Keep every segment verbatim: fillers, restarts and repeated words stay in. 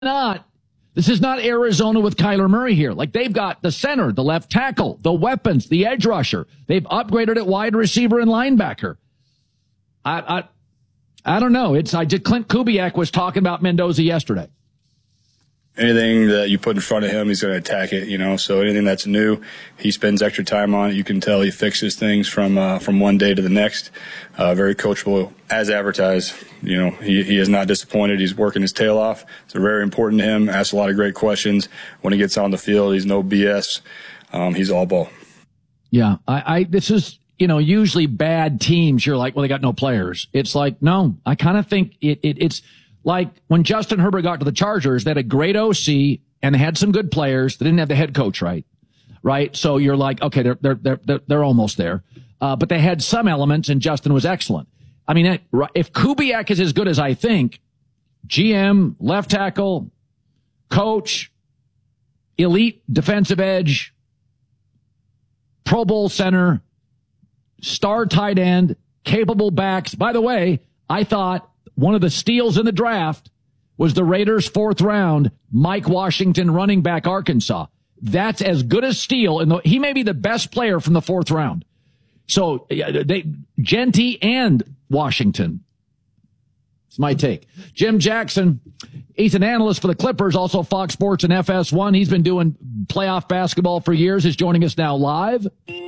not. This is not Arizona with Kyler Murray here. Like, they've got the center, the left tackle, the weapons, the edge rusher. They've upgraded at wide receiver and linebacker. I, I, I don't know. It's, I did, Clint Kubiak was talking about Mendoza yesterday. Anything that you put in front of him, he's going to attack it, you know. So anything that's new, he spends extra time on it. You can tell he fixes things from uh, from one day to the next. Uh, very coachable, as advertised. You know, he, he is not disappointed. He's working his tail off. It's very important to him. Asks a lot of great questions. When he gets on the field, he's no B S. Um, he's all ball. Yeah, I, I this is, you know, usually bad teams, you're like, well, they got no players. It's like, no, I kind of think it, it it's like when Justin Herbert got to the Chargers, they had a great O C and they had some good players. They didn't have the head coach right, right? So you're like, okay, they're they're they're they're, they're almost there, uh, but they had some elements, and Justin was excellent. I mean, if Kubiak is as good as I think, G M, left tackle, coach, elite defensive edge, Pro Bowl center, star tight end, capable backs. By the way, I thought one of the steals in the draft was the Raiders' fourth round, Mike Washington, running back, Arkansas. That's as good a steal. And he may be the best player from the fourth round. So they, Genty and Washington. It's my take. Jim Jackson, he's an analyst for the Clippers, also Fox Sports and F S one. He's been doing playoff basketball for years, is joining us now live.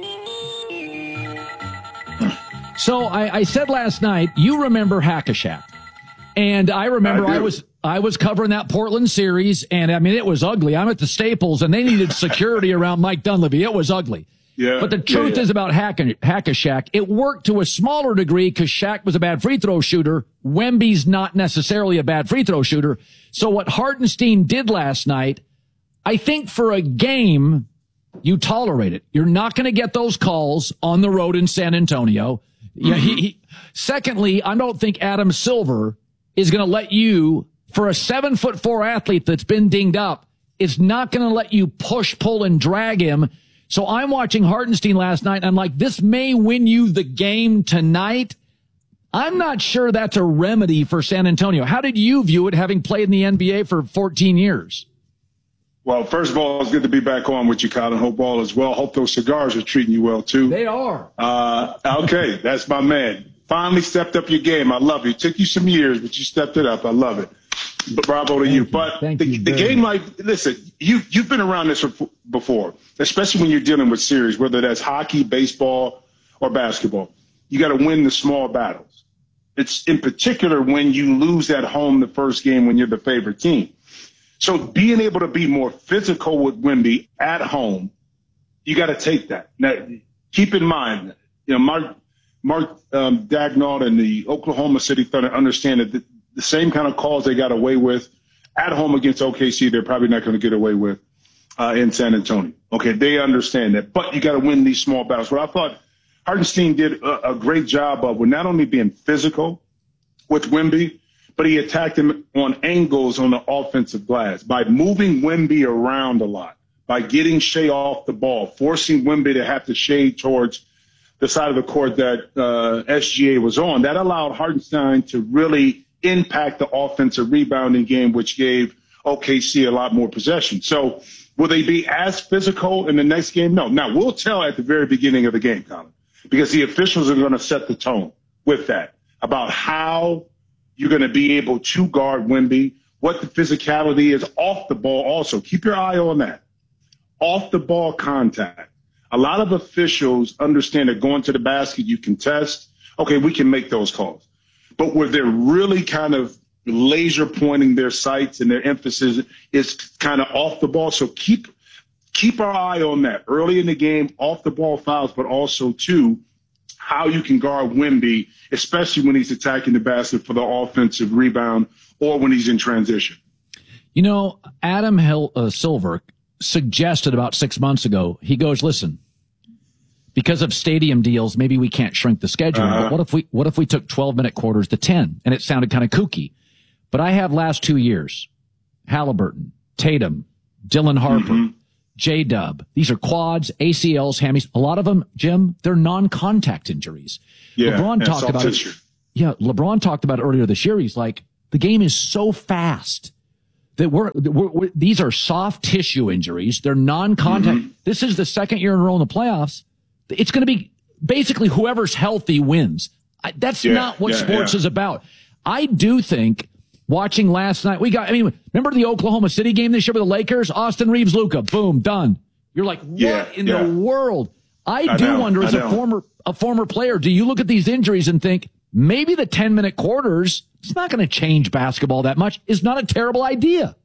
So I, I said last night, you remember Hack-a-Shaq. And I remember I, I was I was covering that Portland series, and I mean, it was ugly. I'm at the Staples, and they needed security around Mike Dunleavy. It was ugly. Yeah, but the truth yeah, yeah. is about Hack-a-Shaq, it worked to a smaller degree because Shaq was a bad free throw shooter. Wemby's not necessarily a bad free throw shooter. So what Hartenstein did last night, I think for a game, you tolerate it. You're not going to get those calls on the road in San Antonio. Yeah. He, he, secondly, I don't think Adam Silver is going to let you, for a seven foot four athlete that's been dinged up, is not going to let you push, pull, and drag him. So I'm watching Hartenstein last night, and I'm like, this may win you the game tonight. I'm not sure that's a remedy for San Antonio. How did you view it, having played in the N B A for fourteen years? Well, first of all, it's good to be back on with you, Colin. Hope all is well. Hope those cigars are treating you well, too. They are. Uh, okay, that's my man. Finally stepped up your game. I love you. It took you some years, but you stepped it up. I love it. But bravo to Thank you. you. But Thank the, you the game, like, listen, you, you've been around this before, especially when you're dealing with series, whether that's hockey, baseball, or basketball. You got to win the small battles. It's in particular when you lose at home the first game when you're the favorite team. So being able to be more physical with Wemby at home, you got to take that. Now, keep in mind, you know, Mark, Mark um, Daigneault and the Oklahoma City Thunder understand that the, the same kind of calls they got away with at home against O K C, they're probably not going to get away with uh, in San Antonio. Okay, they understand that. But you got to win these small battles. What I thought Hartenstein did a, a great job of, with not only being physical with Wemby, but he attacked him on angles on the offensive glass by moving Wemby around a lot, by getting Shea off the ball, forcing Wemby to have to shade towards the side of the court that uh, S G A was on. That allowed Hartenstein to really impact the offensive rebounding game, which gave O K C a lot more possession. So will they be as physical in the next game? No. Now, we'll tell at the very beginning of the game, Colin, because the officials are going to set the tone with that about how you're going to be able to guard Wemby, what the physicality is off the ball also. Keep your eye on that. Off the ball contact. A lot of officials understand that going to the basket, you can test. Okay, we can make those calls. But where they're really kind of laser pointing their sights and their emphasis is kind of off the ball. So keep keep our eye on that early in the game, off the ball fouls, but also, too, how you can guard Wemby, especially when he's attacking the basket for the offensive rebound or when he's in transition. You know, Adam Hill, uh, Silver suggested about six months ago, he goes, listen, because of stadium deals, maybe we can't shrink the schedule. Uh-huh. But what if we what if we took twelve-minute quarters to ten? And it sounded kind of kooky. But I have last two years, Halliburton, Tatum, Dylan Harper, mm-hmm. J-Dub. These are quads, A C Ls, hammies. A lot of them, Jim, they're non-contact injuries. Yeah, LeBron yeah, talked about it. Yeah, LeBron talked about it earlier this year. He's like, the game is so fast. that we're, we're, we're these are soft tissue injuries. They're non-contact. Mm-hmm. This is the second year in a row in the playoffs. It's going to be basically whoever's healthy wins. I, that's yeah, not what yeah, sports yeah. is about. I do think watching last night, we got, I mean, remember the Oklahoma City game this year with the Lakers? Austin Reeves, Luka, boom, done. You're like, what yeah, in yeah. the world? I, I do know, wonder as a former, a former player, do you look at these injuries and think maybe the ten minute quarters, it's not going to change basketball that much, is not a terrible idea?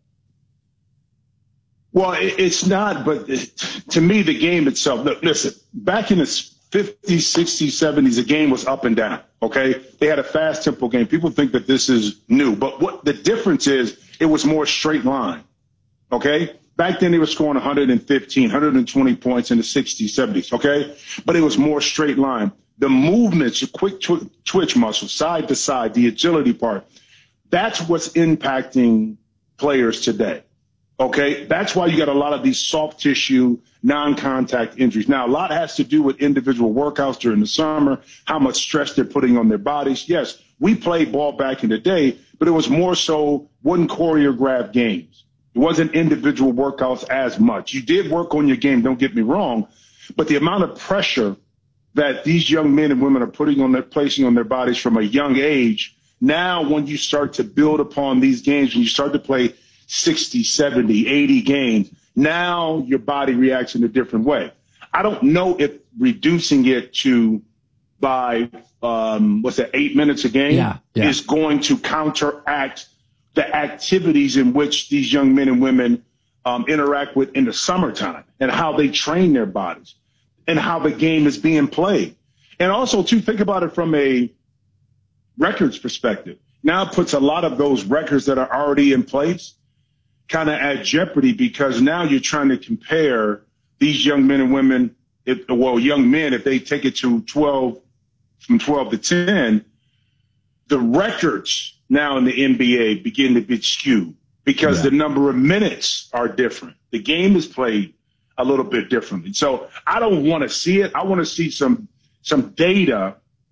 Well, it's not, but to me, the game itself, look, listen, back in the fifties, sixties, seventies, the game was up and down, okay? They had a fast tempo game. People think that this is new, but what the difference is, it was more straight line, okay? Back then, they were scoring one hundred fifteen, one hundred twenty points in the sixties, seventies, okay? But it was more straight line. The movements, the quick tw- twitch muscles, side to side, the agility part, that's what's impacting players today. Okay, that's why you got a lot of these soft tissue, non-contact injuries. Now, a lot has to do with individual workouts during the summer, how much stress they're putting on their bodies. Yes, we played ball back in the day, but it was more so wasn't choreographed games. It wasn't individual workouts as much. You did work on your game, don't get me wrong, but the amount of pressure that these young men and women are putting on their, placing on their bodies from a young age, now when you start to build upon these games, when you start to play sixty, seventy, eighty games, now your body reacts in a different way. I don't know if reducing it to by, um, what's that, eight minutes a game yeah, yeah. is going to counteract the activities in which these young men and women um, interact with in the summertime and how they train their bodies and how the game is being played. And also, too, think about it from a records perspective. Now it puts a lot of those records that are already in place kind of at jeopardy, because now you're trying to compare these young men and women, if, well, young men, if they take it to twelve, from twelve to ten, the records now in the N B A begin to get skewed because yeah. the number of minutes are different. The game is played a little bit differently. So I don't want to see it. I want to see some some data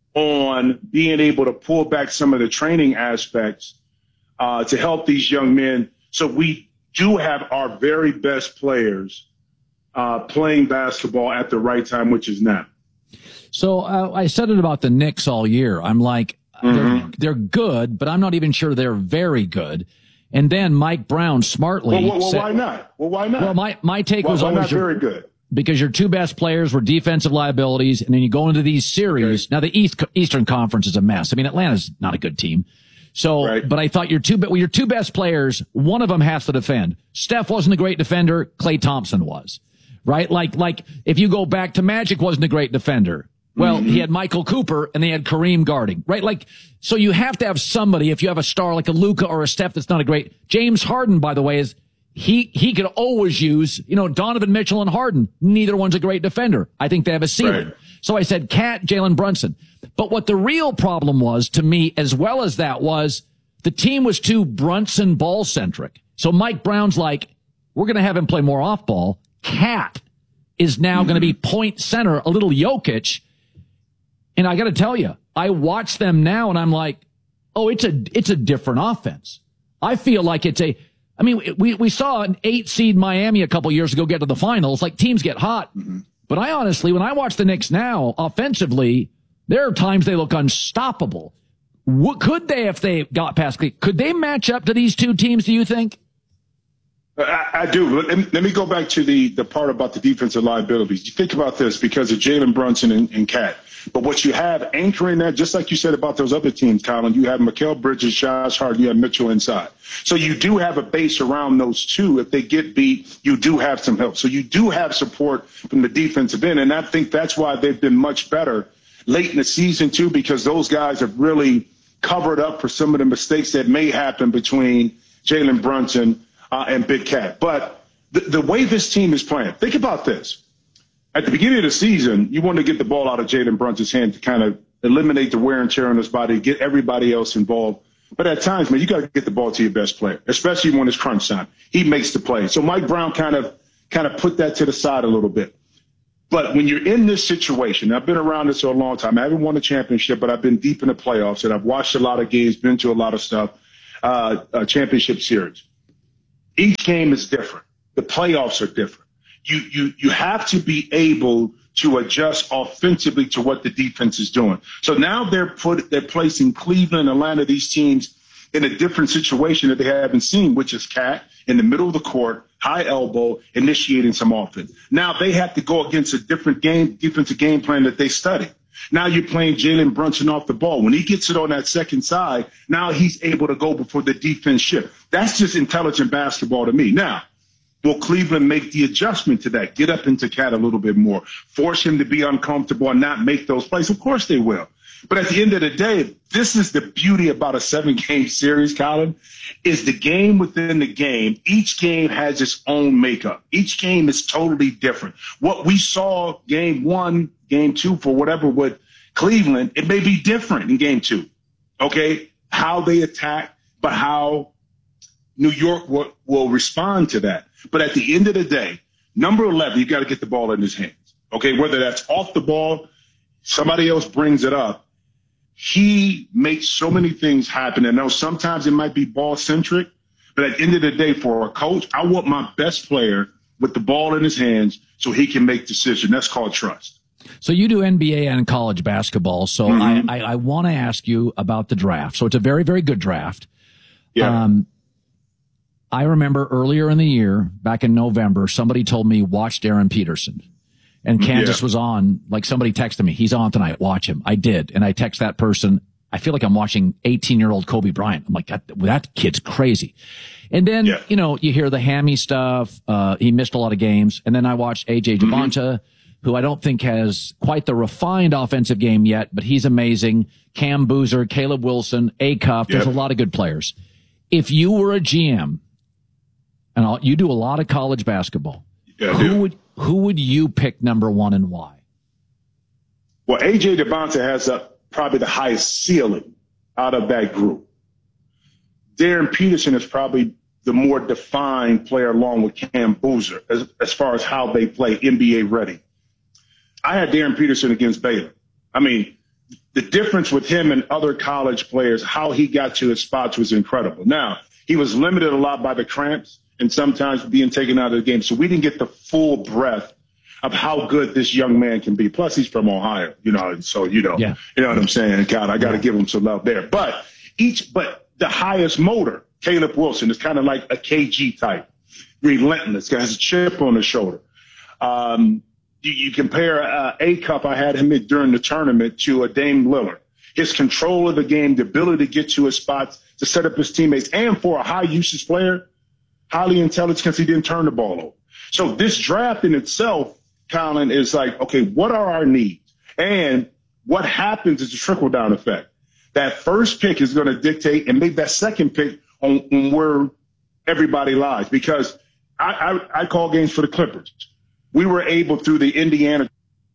on being able to pull back some of the training aspects uh, to help these young men, so we do have our very best players uh, playing basketball at the right time, which is now. So uh, I said it about the Knicks all year. I'm like, mm-hmm. they're, they're good, but I'm not even sure they're very good. And then Mike Brown smartly Well, well, well said, why not? Well, why not? Well, my, my take why, was why always not your, very good. Because your two best players were defensive liabilities, and then you go into these series. Okay. Now, the East Eastern Conference is a mess. I mean, Atlanta's not a good team. So, right. but I thought your two, well, your two best players, one of them has to defend. Steph wasn't a great defender. Klay Thompson was, right? Like, like if you go back to Magic wasn't a great defender. Well, mm-hmm. he had Michael Cooper and they had Kareem guarding, right? Like, so you have to have somebody, if you have a star like a Luka or a Steph that's not a great. James Harden, by the way, is, he, he could always use, you know, Donovan Mitchell and Harden. Neither one's a great defender. I think they have a ceiling. Right. So I said Cat, Jalen Brunson. But what the real problem was to me, as well as that, was the team was too Brunson ball centric. So Mike Brown's like, we're going to have him play more off ball. Cat is now mm-hmm. going to be point center, a little Jokic. And I got to tell you, I watch them now and I'm like, oh, it's a, it's a different offense. I feel like it's a, I mean, we, we saw an eight seed Miami a couple years ago get to the finals. Like, teams get hot. Mm-hmm. But I honestly, when I watch the Knicks now, offensively, there are times they look unstoppable. What could they, if they got past, could they match up to these two teams, do you think? I, I do. Let me, let me go back to the, the part about the defensive liabilities. You think about this because of Jalen Brunson and, and Cat. But what you have anchoring that, just like you said about those other teams, Colin, you have Mikal Bridges, Josh Hart, you have Mitchell inside. So you do have a base around those two. If they get beat, you do have some help. So you do have support from the defensive end. And I think that's why they've been much better late in the season, too, because those guys have really covered up for some of the mistakes that may happen between Jalen Brunson uh, and Big Cat. But the, the way this team is playing, think about this. At the beginning of the season, you wanted to get the ball out of Jalen Brunson's hand to kind of eliminate the wear and tear on his body, get everybody else involved. But at times, man, you got to get the ball to your best player, especially when it's crunch time. He makes the play. So Mike Brown kind of kind of put that to the side a little bit. But when you're in this situation, I've been around this for a long time. I haven't won a championship, but I've been deep in the playoffs, and I've watched a lot of games, been to a lot of stuff, uh, a championship series. Each game is different. The playoffs are different. You you you have to be able to adjust offensively to what the defense is doing. So now they're put they're placing Cleveland, Atlanta, these teams in a different situation that they haven't seen, which is Cat in the middle of the court, high elbow, initiating some offense. Now they have to go against a different game, defensive game plan that they study. Now you're playing Jalen Brunson off the ball. When he gets it on that second side, now he's able to go before the defense shift. That's just intelligent basketball to me. Now, will Cleveland make the adjustment to that, get up into Cat a little bit more, force him to be uncomfortable and not make those plays? Of course they will. But at the end of the day, this is the beauty about a seven-game series, Colin, is the game within the game. Each game has its own makeup. Each game is totally different. What we saw game one, game two, for whatever with Cleveland, it may be different in game two, okay? How they attack, but how New York will, will respond to that. But at the end of the day, number eleven, you got to get the ball in his hands, okay? Whether that's off the ball, somebody else brings it up. He makes so many things happen. And now sometimes it might be ball-centric, but at the end of the day, for a coach, I want my best player with the ball in his hands so he can make decisions. That's called trust. So you do N B A and college basketball. So Mm-hmm. I, I, I want to ask you about the draft. So it's a very, very good draft. Yeah. Um, I remember earlier in the year, back in November, somebody told me, watch Darren Peterson. And Kansas Yeah. was on, like somebody texted me, he's on tonight, watch him. I did. And I text that person. I feel like I'm watching eighteen-year-old Kobe Bryant. I'm like, that, that kid's crazy. And then, Yeah. you know, you hear the hammy stuff. Uh, he missed a lot of games. And then I watched A J Devonta, mm-hmm. who I don't think has quite the refined offensive game yet, but he's amazing. Cam Boozer, Caleb Wilson, Acuff. There's Yep. a lot of good players. If you were a G M, and I'll, you do a lot of college basketball, Yeah, I who do. would who would you pick number one and why? Well, A J Devonta has a, probably the highest ceiling out of that group. Darren Peterson is probably the more defined player along with Cam Boozer as, as far as how they play, N B A ready. I had Darren Peterson against Baylor. I mean, the difference with him and other college players, how he got to his spots was incredible. Now, he was limited a lot by the cramps and sometimes being taken out of the game. So we didn't get the full breadth of how good this young man can be. Plus, he's from Ohio, you know, so, you know, Yeah. you know what I'm saying? God, I got to give him some love there. But each, but the highest motor, Caleb Wilson, is kind of like a K G type, relentless, has a chip on his shoulder. Um, you, you compare uh, Acuff, I had him in during the tournament, to a Dame Lillard. His control of the game, the ability to get to his spots, to set up his teammates, and for a high usage player, highly intelligent because he didn't turn the ball over. So this draft in itself, Colin, is like, okay, what are our needs? And what happens is a trickle-down effect. That first pick is going to dictate and make that second pick on, on where everybody lies. Because I, I, I call games for the Clippers. We were able, through the Indiana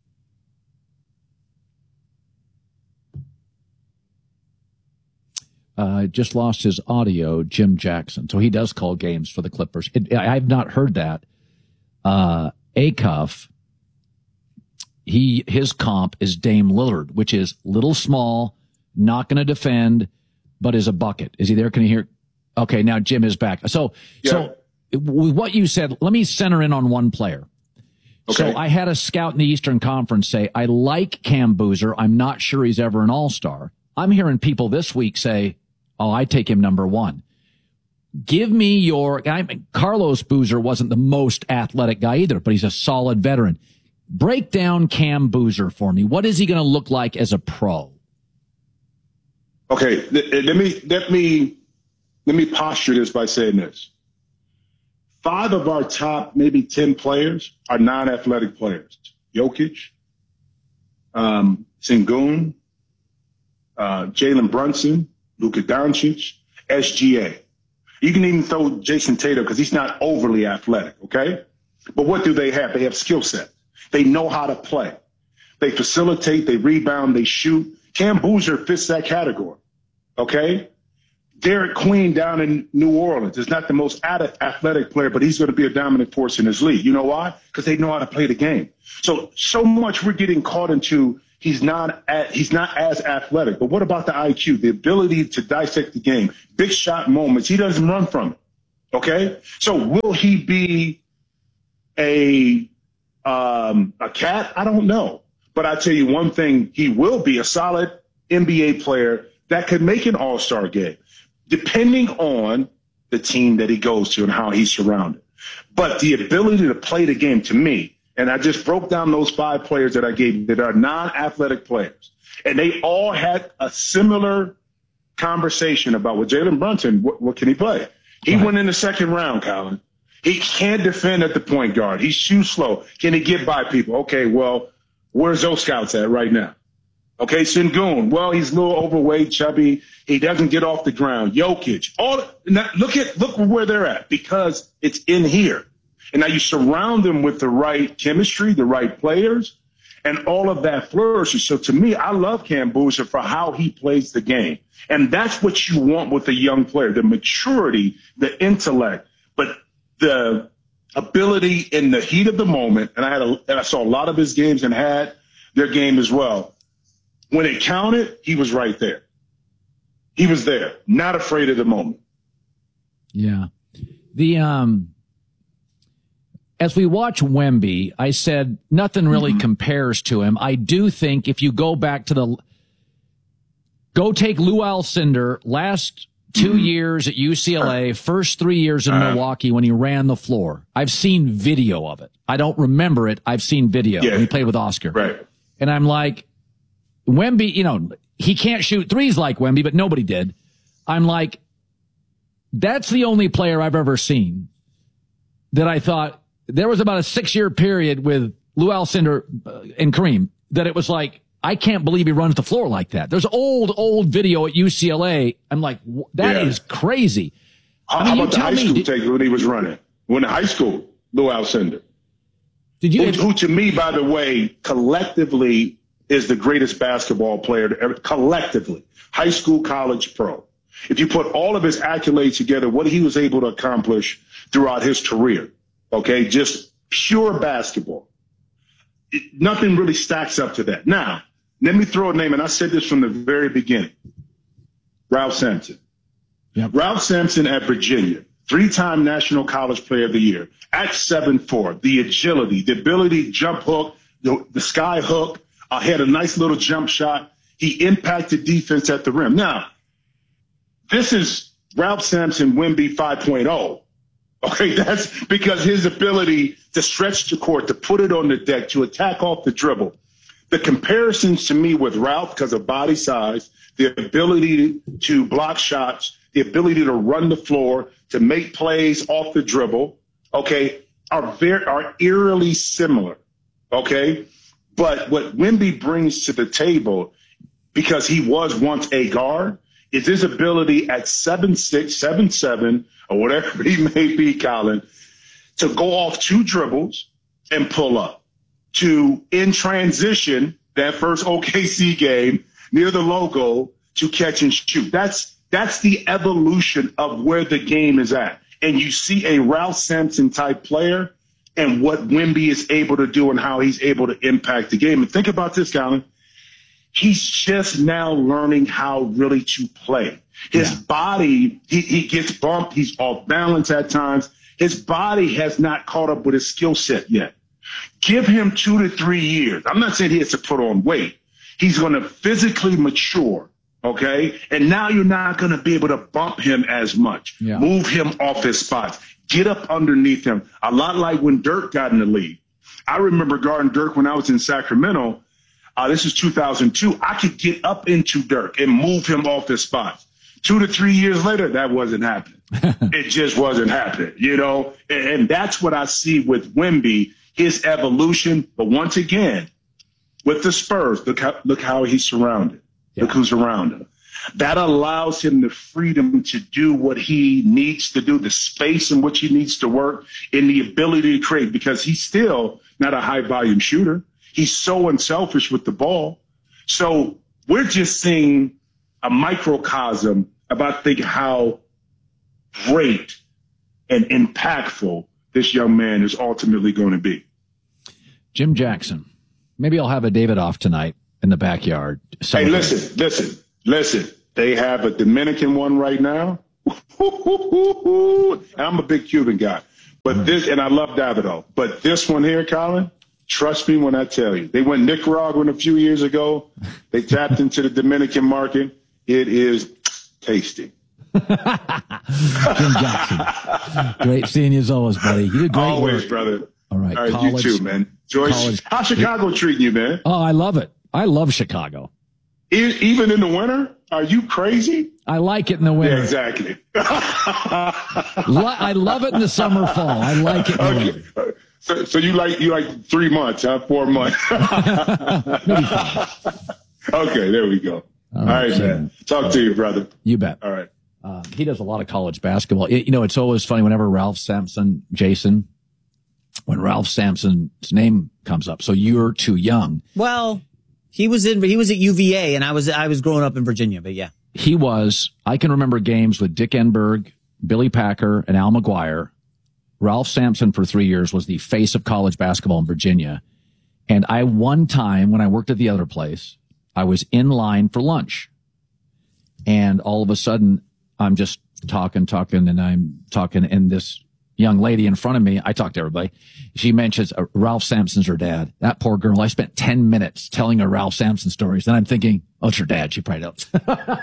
Uh, just lost his audio, Jim Jackson. So he does call games for the Clippers. It, I have not heard that. Uh, Acuff, he, his comp is Dame Lillard, which is little small, not going to defend, but is a bucket. Is he there? Can you hear? Okay. Now Jim is back. So, Yeah. so with what you said, let me center in on one player. Okay. So I had a scout in the Eastern Conference say, I like Cam Boozer. I'm not sure he's ever an all-star. I'm hearing people this week say, oh, I take him number one. Give me your I mean, Carlos Boozer wasn't the most athletic guy either, but he's a solid veteran. Break down Cam Boozer for me. What is he going to look like as a pro? Okay, let me let me let me posture this by saying this. Five of our top maybe ten players are non-athletic players. Jokic, um, Sengun, uh, Jalen Brunson, Luka Doncic, S G A. You can even throw Jason Tatum because he's not overly athletic, okay? But what do they have? They have skill set. They know how to play. They facilitate, they rebound, they shoot. Cam Boozer fits that category, okay? Derek Queen down in New Orleans is not the most athletic player, but he's going to be a dominant force in his league. You know why? Because they know how to play the game. So, so much we're getting caught into he's not at, he's not as athletic. But what about the I Q, the ability to dissect the game, big shot moments? He doesn't run from it. Okay? So will he be a um, a cat? I don't know. But I tell you one thing, he will be a solid N B A player that could make an all-star game, depending on the team that he goes to and how he's surrounded. But the ability to play the game, to me, and I just broke down those five players that I gave you that are non-athletic players, and they all had a similar conversation about, well, Jalen Brunson, what, what can he play? He right. went in the second round, Colin. He can't defend at the point guard. He's shoot slow. Can he get by people? Okay, well, where's those scouts at right now? Okay, Sengun, well, he's a little overweight, chubby. He doesn't get off the ground. Jokic, all now look at look where they're at, because it's in here. And now you surround them with the right chemistry, the right players, and all of that flourishes. So to me, I love Cam Boozer for how he plays the game. And that's what you want with a young player, the maturity, the intellect, but the ability in the heat of the moment. And I had a, and I saw a lot of his games and had their game as well. When it counted, he was right there. He was there, not afraid of the moment. Yeah. The um, as we watch Wemby, I said nothing really mm-hmm. compares to him. I do think if you go back to the go take Lou Alcindor last two mm-hmm. years at U C L A, first three years in uh, Milwaukee when he ran the floor. I've seen video of it. I don't remember it. I've seen video yeah. when he played with Oscar. Right. And I'm like, Wemby, you know, he can't shoot threes like Wemby, but nobody did. I'm like, that's the only player I've ever seen that I thought there was about a six year period with Lou Alcindor and Kareem that it was like, I can't believe he runs the floor like that. There's old, old video at U C L A. I'm like, that yeah. is crazy. How, I mean, how about the high me, school did, take when he was running? When in high school, Lou Alcindor. Did you? Who, who to me, by the way, collectively is the greatest basketball player to ever, collectively, high school, college, pro. If you put all of his accolades together, what he was able to accomplish throughout his career, okay, just pure basketball. It, nothing really stacks up to that. Now, let me throw a name, and I said this from the very beginning. Ralph Sampson. Yep. Ralph Sampson at Virginia, three-time National College Player of the Year, at seven four, the agility, the ability to jump hook, the, the sky hook, uh, had a nice little jump shot. He impacted defense at the rim. Now, this is Ralph Sampson Wemby five point oh. Okay, that's because his ability to stretch the court, to put it on the deck, to attack off the dribble. The comparisons to me with Ralph, because of body size, the ability to block shots, the ability to run the floor, to make plays off the dribble, okay, are very are eerily similar, okay? But what Wemby brings to the table, because he was once a guard, is his ability at seven six, seven seven, or whatever he may be, Colin, to go off two dribbles and pull up. To, in transition, that first O K C game, near the logo, to catch and shoot. That's that's the evolution of where the game is at. And you see a Ralph Sampson-type player and what Wemby is able to do and how he's able to impact the game. And think about this, Colin. He's just now learning how really to play. His yeah. body, he, he gets bumped. He's off balance at times. His body has not caught up with his skill set yet. Give him two to three years. I'm not saying he has to put on weight. He's going to physically mature, okay? And now you're not going to be able to bump him as much, yeah. move him off his spots, get up underneath him, a lot like when Dirk got in the league. I remember guarding Dirk when I was in Sacramento. Uh, this is two thousand two. I could get up into Dirk and move him off his spots. Two to three years later, that wasn't happening. It just wasn't happening, you know? And, and that's what I see with Wemby, his evolution. But once again, with the Spurs, look how, look how he's surrounded. Yeah. Look who's around him. That allows him the freedom to do what he needs to do, the space in which he needs to work, and the ability to create, because he's still not a high-volume shooter. He's so unselfish with the ball. So we're just seeing a microcosm about thinking how great and impactful this young man is ultimately going to be. Jim Jackson. Maybe I'll have a David off tonight in the backyard. Hey, listen, listen, listen. They have a Dominican one right now. And I'm a big Cuban guy. But this, and I love Davido. But this one here, Colin, trust me when I tell you. They went Nicaraguan a few years ago. They tapped into the Dominican market. It is tasty. Jim Jackson. Great seeing you as always, buddy. You did great Always, work. brother. All right. All right, college, you too, man. Joyce, college. how's Chicago treating you, man? Oh, I love it. I love Chicago. E- even in the winter? Are you crazy? I like it in the winter. Yeah, exactly. Lo- I love it in the summer, fall. I like it in the Okay. winter. So, so you like you like three months, huh? Four months. Maybe five. Okay, there we go. All right, so- man. Talk to you, brother. You bet. All right. Uh, he does a lot of college basketball. It, you know, it's always funny whenever Ralph Sampson, Jason, when Ralph Sampson's name comes up. So you're too young. Well, he was in, he was at U V A and I was, I was growing up in Virginia, but yeah. He was, I can remember games with Dick Enberg, Billy Packer, and Al McGuire. Ralph Sampson for three years was the face of college basketball in Virginia. And I, one time when I worked at the other place, I was in line for lunch. And all of a sudden, I'm just talking, talking, and I'm talking, and this young lady in front of me, I talk to everybody. She mentions uh, Ralph Sampson's her dad. That poor girl, I spent ten minutes telling her Ralph Sampson stories. And I'm thinking, oh, it's her dad. She probably knows.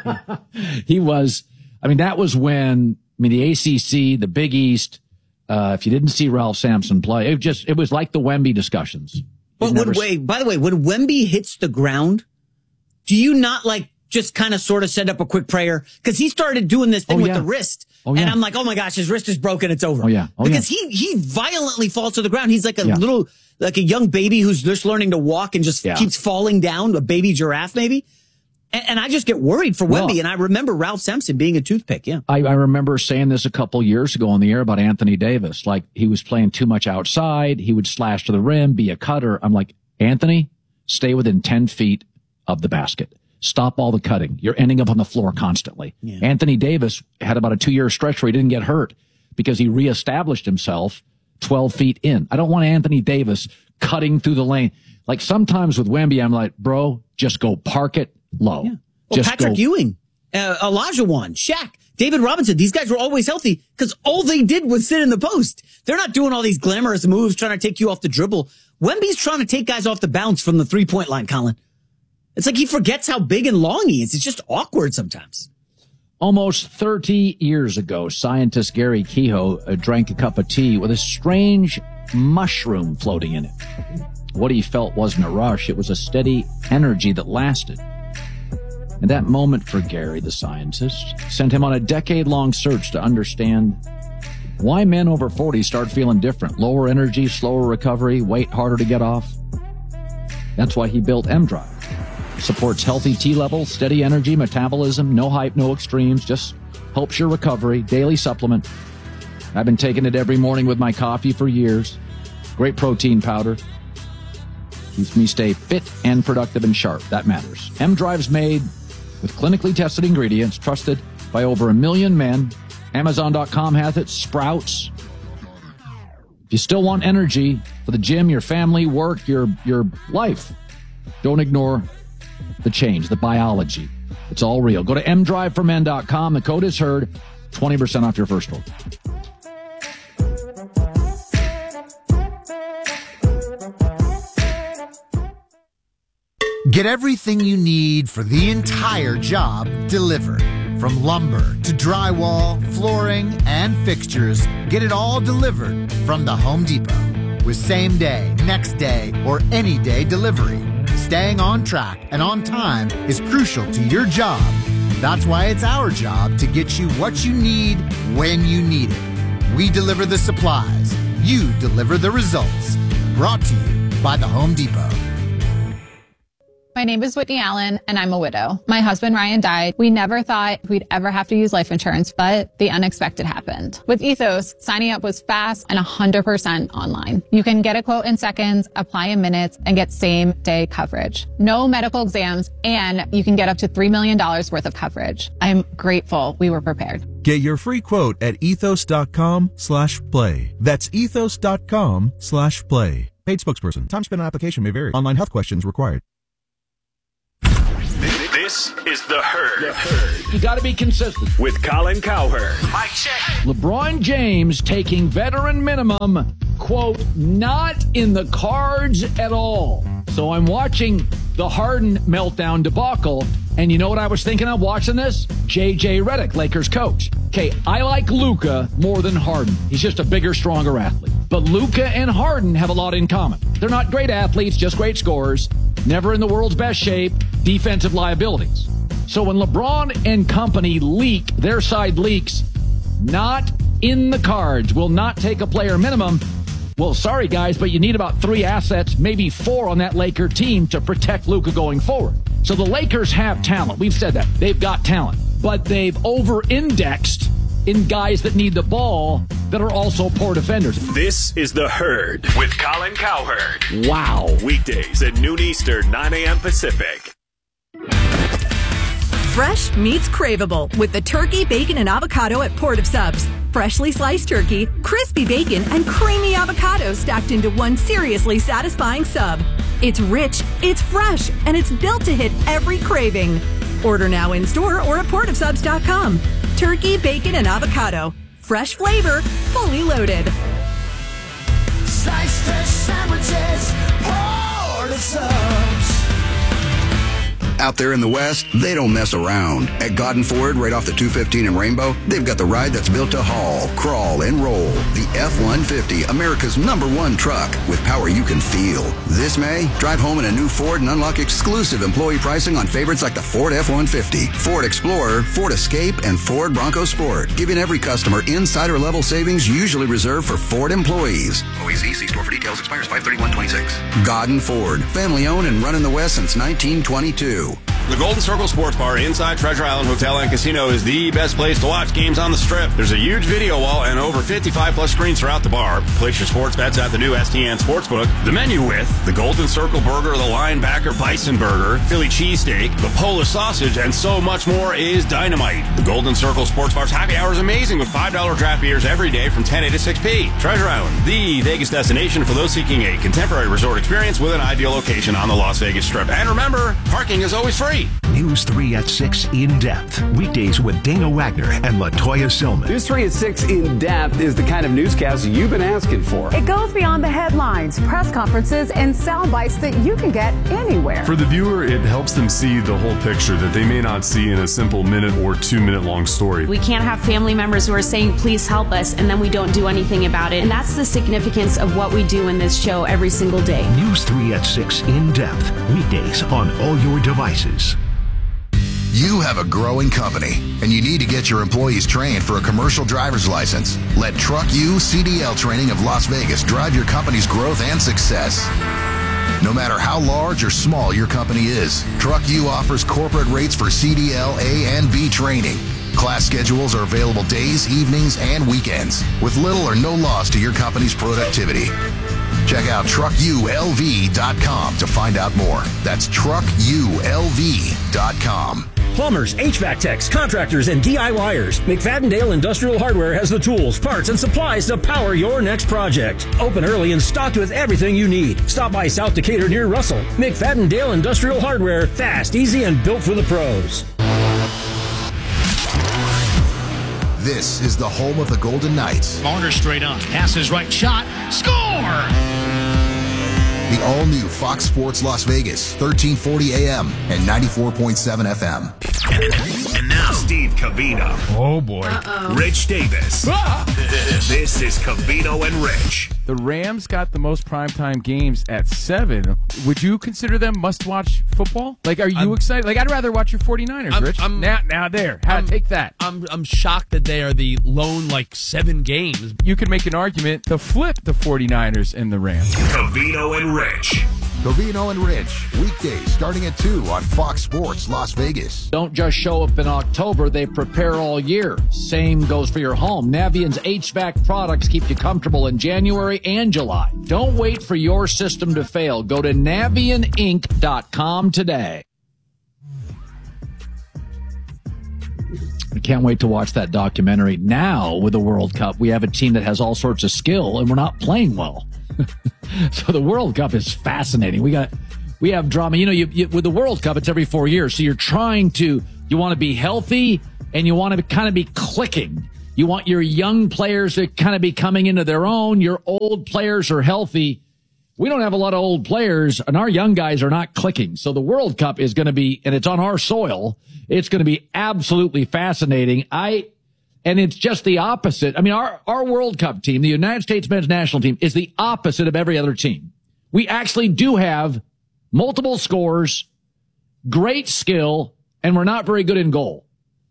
He was, I mean, that was when, I mean, the A C C, the Big East, uh, if you didn't see Ralph Sampson play, it just, it was like the Wemby discussions. But when, wait, by the way, when Wemby hits the ground, do you not like just kind of sort of send up a quick prayer? Because he started doing this thing Oh, with yeah. the wrist. Oh, yeah. And I'm like, oh my gosh, his wrist is broken. It's over. Oh, yeah. Oh, because yeah. he, he violently falls to the ground. He's like a Yeah. little, like a young baby who's just learning to walk and just Yeah. keeps falling down, a baby giraffe maybe. And, and I just get worried for Well- Wemby. And I remember Ralph Sampson being a toothpick. Yeah. I, I remember saying this a couple years ago on the air about Anthony Davis. Like, he was playing too much outside. He would slash to the rim, be a cutter. I'm like, Anthony, stay within ten feet of the basket. Stop all the cutting. You're ending up on the floor constantly. Yeah. Anthony Davis had about a two-year stretch where he didn't get hurt because he reestablished himself twelve feet in. I don't want Anthony Davis cutting through the lane. Like, sometimes with Wemby, I'm like, bro, just go park it low. Yeah. Well, Just Patrick go. Ewing, uh, Elijah Wan, Shaq, David Robinson, these guys were always healthy because all they did was sit in the post. They're not doing all these glamorous moves trying to take you off the dribble. Wemby's trying to take guys off the bounce from the three-point line, Colin. It's like he forgets how big and long he is. It's just awkward sometimes. Almost thirty years ago, scientist Gary Kehoe uh, drank a cup of tea with a strange mushroom floating in it. What he felt wasn't a rush. It was a steady energy that lasted. And that moment for Gary, the scientist, sent him on a decade-long search to understand why men over forty start feeling different. Lower energy, slower recovery, weight harder to get off. That's why he built M-Drive. Supports healthy T levels, steady energy, metabolism, no hype, no extremes, just helps your recovery, daily supplement. I've been taking it every morning with my coffee for years. Great protein powder. Keeps me stay fit and productive and sharp. That matters. M-Drive's made with clinically tested ingredients, trusted by over a million men. Amazon dot com has it. Sprouts. If you still want energy for the gym, your family, work, your, your life, don't ignore the change, the biology. It's all real. Go to M drive for men dot com. The code is heard. twenty percent off your first order. Get everything you need for the entire job delivered. From lumber to drywall, flooring, and fixtures, get it all delivered from the Home Depot. With same day, next day, or any day delivery. Staying on track and on time is crucial to your job. That's why it's our job to get you what you need when you need it. We deliver the supplies. You deliver the results. Brought to you by the Home Depot. My name is Whitney Allen, and I'm a widow. My husband, Ryan, died. We never thought we'd ever have to use life insurance, but the unexpected happened. With Ethos, signing up was fast and one hundred percent online. You can get a quote in seconds, apply in minutes, and get same-day coverage. No medical exams, and you can get up to three million dollars worth of coverage. I'm grateful we were prepared. Get your free quote at ethos.com slash play. That's ethos.com slash play. Paid spokesperson. Time spent on application may vary. Online health questions required. This is The Herd. The Herd. You got to be consistent. With Colin Cowherd. Mike check. LeBron James taking veteran minimum, quote, not in the cards at all. So I'm watching the Harden meltdown debacle, and you know what I was thinking of watching this? J J Redick, Lakers coach. Okay, I like Luka more than Harden. He's just a bigger, stronger athlete. But Luka and Harden have a lot in common. They're not great athletes, just great scorers, never in the world's best shape, defensive liabilities. So when LeBron and company leak, their side leaks, not in the cards, will not take a player minimum. Well, sorry, guys, but you need about three assets, maybe four on that Laker team to protect Luka going forward. So the Lakers have talent. We've said that. They've got talent. But they've over-indexed in guys that need the ball that are also poor defenders. This is The Herd with Colin Cowherd. Wow. Weekdays at noon Eastern, nine a.m. Pacific. Fresh meets craveable with the turkey, bacon, and avocado at Port of Subs. Freshly sliced turkey, crispy bacon, and creamy avocado stacked into one seriously satisfying sub. It's rich, it's fresh, and it's built to hit every craving. Order now in store or at port of subs dot com. Turkey, bacon, and avocado. Fresh flavor, fully loaded. Sliced fresh sandwiches, Port of Subs. Out there in the West, they don't mess around. At Godden Ford, right off the two fifteen in Rainbow, they've got the ride that's built to haul, crawl, and roll. The F one fifty, America's number one truck, with power you can feel. This May, drive home in a new Ford and unlock exclusive employee pricing on favorites like the Ford F one fifty, Ford Explorer, Ford Escape, and Ford Bronco Sport, giving every customer insider-level savings usually reserved for Ford employees. O E Z, see store for details, expires five thirty-one twenty-six. Godden Ford, family-owned and run in the West since nineteen twenty-two. The Golden Circle Sports Bar inside Treasure Island Hotel and Casino is the best place to watch games on the Strip. There's a huge video wall and over fifty-five plus screens throughout the bar. Place your sports bets at the new S T N Sportsbook. The menu with the Golden Circle Burger, the Linebacker Bison Burger, Philly Cheesesteak, the Polish Sausage, and so much more is dynamite. The Golden Circle Sports Bar's happy hour is amazing with five dollar draft beers every day from ten a to six p. Treasure Island, the Vegas destination for those seeking a contemporary resort experience with an ideal location on the Las Vegas Strip. And remember, parking is always free. News three at six In Depth. Weekdays with Dana Wagner and LaToya Silman. News three at six In Depth is the kind of newscast you've been asking for. It goes beyond the headlines, press conferences, and sound bites that you can get anywhere. For the viewer, it helps them see the whole picture that they may not see in a simple minute or two minute long story. We can't have family members who are saying, please help us, and then we don't do anything about it. And that's the significance of what we do in this show every single day. News three at six In Depth. Weekdays on all your devices. You have a growing company, and you need to get your employees trained for a commercial driver's license. Let Truck U C D L Training of Las Vegas drive your company's growth and success. No matter how large or small your company is, Truck U offers corporate rates for C D L A and B training. Class schedules are available days, evenings, and weekends, with little or no loss to your company's productivity. Check out truck U L V dot com to find out more. That's truck U L V dot com. Plumbers, H V A C techs, contractors, and DIYers. McFadden-Dale Industrial Hardware has the tools, parts, and supplies to power your next project. Open early and stocked with everything you need. Stop by South Decatur near Russell. McFadden-Dale Industrial Hardware. Fast, easy, and built for the pros. This is the home of the Golden Knights. Marner straight on. Passes right, shot, score! The all-new Fox Sports Las Vegas, thirteen forty A M and ninety-four point seven F M. And now Steve Covino. Oh, boy. Uh-oh. Rich Davis. Ah! This is Covino and Rich. The Rams got the most primetime games at seven. Would you consider them must-watch football? Like, are you I'm, excited? Like, I'd rather watch your forty-niners, I'm, Rich. I'm, now, now there. How I'm, to take that. I'm I'm shocked that they are the lone, like, seven games. You could make an argument to flip the forty-niners and the Rams. Covino and Rich. Covino and Rich, weekdays starting at two on Fox Sports Las Vegas. Don't just show up in October, they prepare all year. Same goes for your home. Navient's H V A C products keep you comfortable in January and July. Don't wait for your system to fail. Go to Navient Inc dot com today. I can't wait to watch that documentary. Now, with the World Cup, we have a team that has all sorts of skill, and we're not playing well. So the World Cup is fascinating. We got We have drama. You know, you, you, with the World Cup, it's every four years. So you're trying to, you want to be healthy and you want to kind of be clicking. You want your young players to kind of be coming into their own. Your old players are healthy. We don't have a lot of old players, and our young guys are not clicking. So the World Cup is going to be, and it's on our soil, it's going to be absolutely fascinating. I, and it's just the opposite. I mean, our, our World Cup team, the United States men's national team, is the opposite of every other team. We actually do have multiple scores, great skill, and we're not very good in goal.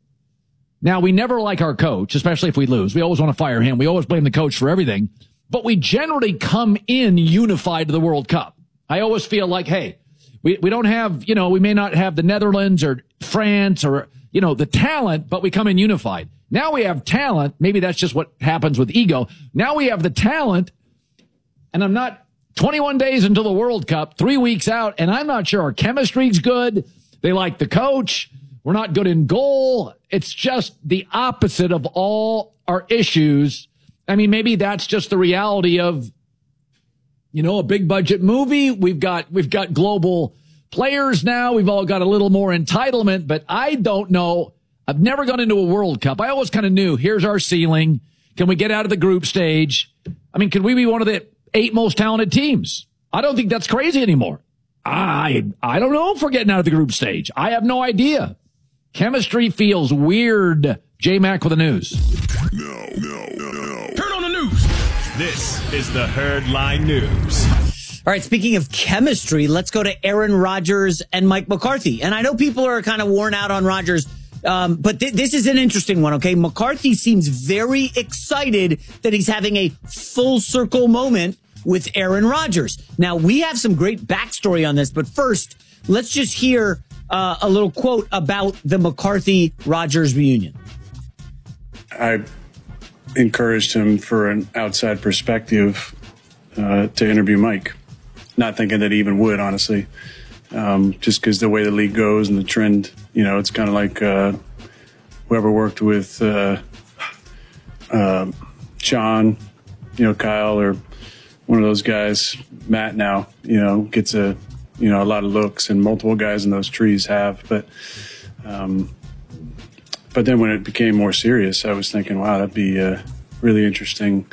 Now, we never like our coach, especially if we lose. We always want to fire him. We always blame the coach for everything. But we generally come in unified to the World Cup. I always feel like, hey, we, we don't have, you know, we may not have the Netherlands or France or, you know, the talent, but we come in unified. Now we have talent. Maybe that's just what happens with ego. Now we have the talent, and I'm not twenty-one days until the World Cup, three weeks out, and I'm not sure our chemistry's good. They like the coach. We're not good in goal. It's just the opposite of all our issues. I mean, maybe that's just the reality of, you know, a big budget movie. We've got, we've got global players now. We've all got a little more entitlement, but I don't know. I've never gone into a World Cup. I always kind of knew, here's our ceiling. Can we get out of the group stage? I mean, can we be one of the eight most talented teams? I don't think that's crazy anymore. I, I don't know if we're getting out of the group stage. I have no idea. Chemistry feels weird. J-Mac with the news. No, no, no, no. Turn on the news. This is the Herd Line News. All right, speaking of chemistry, let's go to Aaron Rodgers and Mike McCarthy. And I know people are kind of worn out on Rodgers, um, but th- this is an interesting one, okay? McCarthy seems very excited that he's having a full circle moment with Aaron Rodgers. Now, we have some great backstory on this, but first, let's just hear Uh, a little quote about the McCarthy-Rodgers reunion. I encouraged him for an outside perspective uh, to interview Mike, not thinking that he even would, honestly, um, just because the way the league goes and the trend, you know, it's kind of like uh, whoever worked with uh, uh, Sean, you know, Kyle, or one of those guys, Matt now, you know, gets a you know, a lot of looks, and multiple guys in those trees have. But um, but then when it became more serious, I was thinking, wow, that'd be a really interesting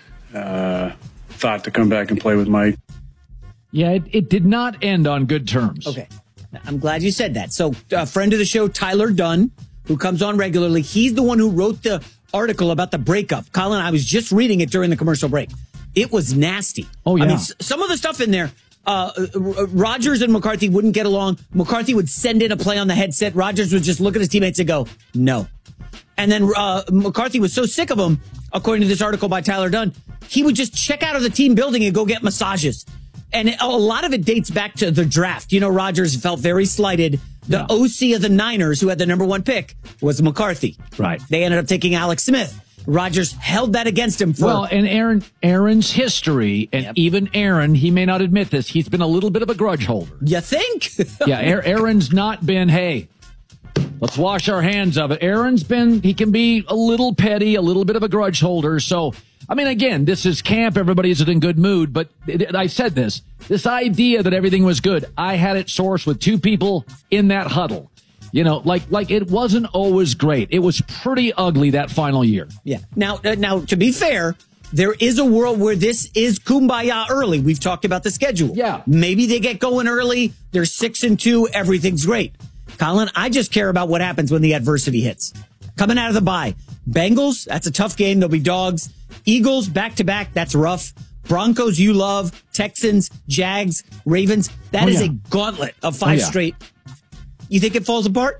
uh, thought to come back and play with Mike. Yeah, it, it did not end on good terms. Okay. I'm glad you said that. So a friend of the show, Tyler Dunn, who comes on regularly, he's the one who wrote the article about the breakup. Colin, I was just reading it during the commercial break. It was nasty. Oh, yeah. I mean, some of the stuff in there, Uh, Rodgers and McCarthy wouldn't get along. McCarthy would send in a play on the headset. Rodgers would just look at his teammates and go, no. And then uh, McCarthy was so sick of him, according to this article by Tyler Dunn, he would just check out of the team building and go get massages. And it, a lot of it dates back to the draft. You know, Rodgers felt very slighted. The yeah. O C of the Niners, who had the number one pick, was McCarthy. Right. They ended up taking Alex Smith. Rodgers held that against him for... Well, and Aaron, Aaron's history, and yep. even Aaron, he may not admit this, he's been a little bit of a grudge holder. You think? yeah, Aaron's not been, hey, let's wash our hands of it. Aaron's been, he can be a little petty, a little bit of a grudge holder. So, I mean, again, this is camp. Everybody's in good mood. But it, I said this, this idea that everything was good, I had it sourced with two people in that huddle. You know, like like it wasn't always great. It was pretty ugly that final year. Yeah. Now, uh, now to be fair, there is a world where this is kumbaya early. We've talked about the schedule. Yeah. Maybe they get going early. They're six and two. Everything's great. Colin, I just care about what happens when the adversity hits. Coming out of the bye, Bengals, that's a tough game. They'll be dogs. Eagles, back to back. That's rough. Broncos, you love. Texans, Jags, Ravens. That oh, is yeah. a gauntlet of five oh, yeah. straight. You think it falls apart?